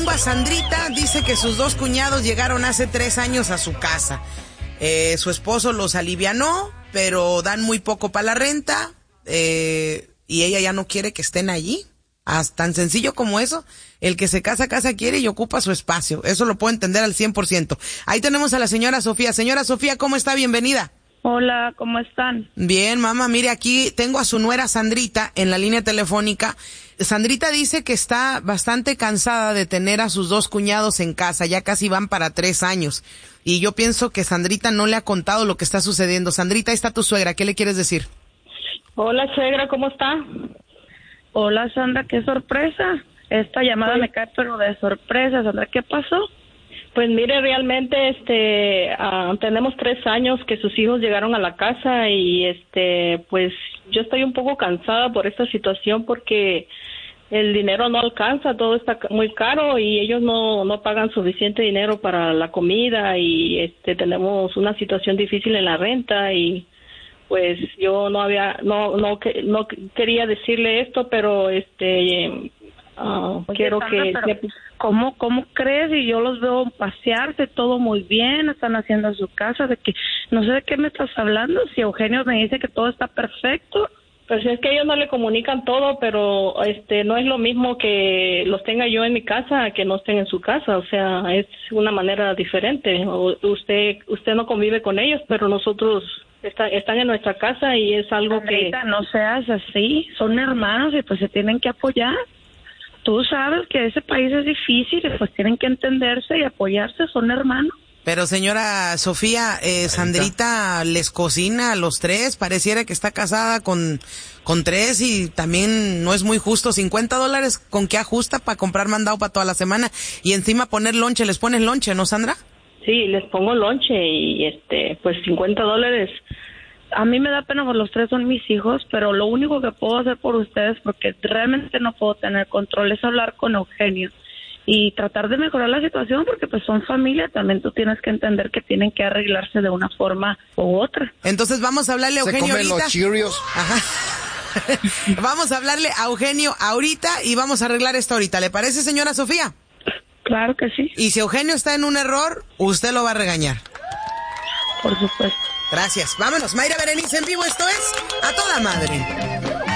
Sandrita dice que sus dos cuñados llegaron hace 3 años a su casa. Su esposo los alivianó, pero dan muy poco para la renta, y ella ya no quiere que estén allí. Tan sencillo como eso. El que se casa quiere y ocupa su espacio. Eso lo puedo entender al 100%. Ahí tenemos a la señora Sofía. Señora Sofía, ¿cómo está? Bienvenida. Hola, ¿cómo están? Bien, mamá, mire, aquí tengo a su nuera Sandrita en la línea telefónica. Sandrita dice que está bastante cansada de tener a sus dos cuñados en casa, ya casi van para 3 años. Y yo pienso que Sandrita no le ha contado lo que está sucediendo. Sandrita, ahí está tu suegra, ¿qué le quieres decir? Hola, suegra, ¿cómo está? Hola, Sandra, qué sorpresa. Esta llamada me cae pero de sorpresa. Sandra, ¿qué pasó? Pues mire, realmente tenemos 3 años que sus hijos llegaron a la casa y pues yo estoy un poco cansada por esta situación porque el dinero no alcanza, todo está muy caro y ellos no pagan suficiente dinero para la comida y tenemos una situación difícil en la renta y pues yo no quería decirle esto, pero quiero Sandra, que ¿Cómo crees? Y yo los veo pasearse, todo muy bien, están haciendo su casa, de que no sé de qué me estás hablando, si Eugenio me dice que todo está perfecto. Pues es que ellos no le comunican todo, pero no es lo mismo que los tenga yo en mi casa que no estén en su casa, o sea, es una manera diferente. Usted no convive con ellos, pero nosotros están en nuestra casa y es algo Sandrita, no seas así, son hermanos y pues se tienen que apoyar. Tú sabes que ese país es difícil y pues tienen que entenderse y apoyarse, son hermanos. Pero señora Sofía, Sandrita les cocina a los 3, pareciera que está casada con 3 y también no es muy justo. $50, ¿con qué ajusta para comprar mandado para toda la semana? Y encima poner lonche, ¿les pones lonche, no, Sandra? Sí, les pongo lonche y pues $50. A mí me da pena porque los 3 son mis hijos, pero lo único que puedo hacer por ustedes, porque realmente no puedo tener control, es hablar con Eugenio y tratar de mejorar la situación, porque pues son familia, también tú tienes que entender que tienen que arreglarse de una forma u otra. Entonces vamos a hablarle a Eugenio ahorita. Los Cheerios. Ajá. Vamos a hablarle a Eugenio ahorita y vamos a arreglar esto ahorita. ¿Le parece, señora Sofía? Claro que sí. Y si Eugenio está en un error, usted lo va a regañar. Por supuesto. Gracias. Vámonos. Mayra Berenice en vivo. Esto es A Toda Madre.